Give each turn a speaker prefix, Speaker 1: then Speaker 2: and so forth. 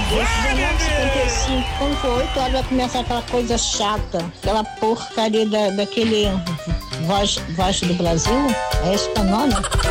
Speaker 1: Esse 1955, quando for 8 horas, vai começar aquela coisa chata, aquela porcaria daquele Voz do Brasil. É esse que é o nome?